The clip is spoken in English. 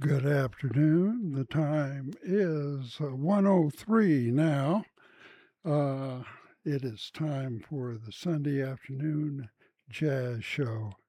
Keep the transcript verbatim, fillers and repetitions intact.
Good afternoon. The time is uh, one oh three now. Uh, it is time for the Sunday afternoon jazz show.